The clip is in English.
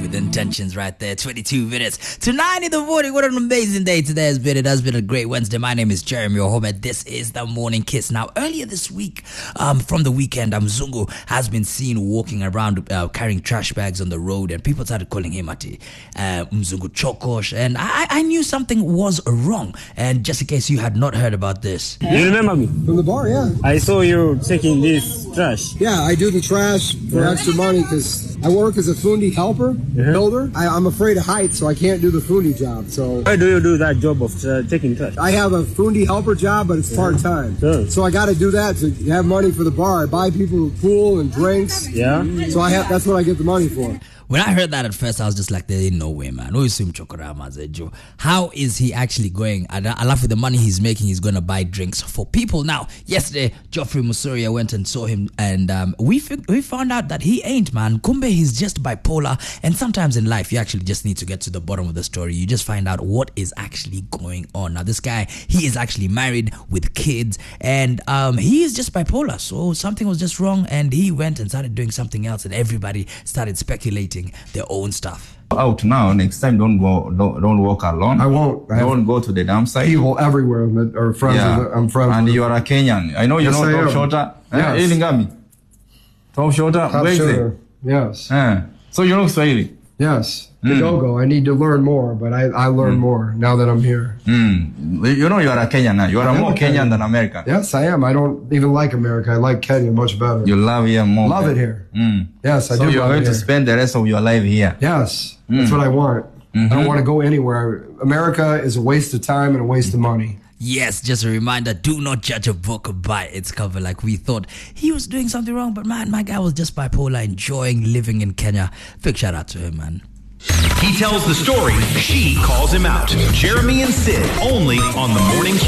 Smooth Intentions right there. 22 minutes to 9 in the morning. What an amazing day today has been. It has been a great Wednesday. My name is Jeremy Ohome. This is the Morning Kiss. Now, earlier this week, from the weekend, Mzungu has been seen walking around carrying trash bags on the road, and people started calling him Mzungu Chokosh. And I knew something was wrong. And just in case you had not heard about this. You remember me? From the bar, yeah. I saw you taking this trash. Yeah, I do the trash for extra money because I work as a fundi helper, builder. I'm afraid of heights, so I can't do the fundi job. So why do you do that job of taking trash? I have a fundi helper job, but it's part-time. So I got to do that to have money for the bar. I buy people pool and drinks. Yeah. So that's what I get the money for. When I heard that at first, I was just like, there ain't no way, man. How is he actually going? I love with the money he's making, he's going to buy drinks for people. Now, yesterday, Geoffrey Musuria went and saw him, and we found out that he ain't, man. Kumbe, he's just bipolar. And sometimes in life, you actually just need to get to the bottom of the story. You just find out what is actually going on. Now, this guy, he is actually married with kids, and he is just bipolar. So something was just wrong, and he went and started doing something else, and everybody started speculating their own stuff. Out now, next time don't walk alone. I won't. Don't go to the damn site. People everywhere are friends. Yeah. I'm friends. And with you are a Kenyan. I know you know Top Shorter. Yes. Top Shorter. Top Shorter. Yes. So you know Swahili. Yes. Kidogo. I need to learn more, but I learn more now that I'm here. You know you are a Kenyan now. You are more Kenyan than American. Yes, I am. I don't even like America. I like Kenya much better. You love here more. Love it here. Yes, I do. So you're going to spend the rest of your life here. Yes. That's what I want. I don't want to go anywhere. America is a waste of time and a waste of money. Yes, just a reminder, do not judge a book by its cover. Like we thought he was doing something wrong, but man, my guy was just bipolar, enjoying living in Kenya. Big shout out to him, man. He tells the story, she calls him out. Jeremy and Sid, only on The Morning Kiss.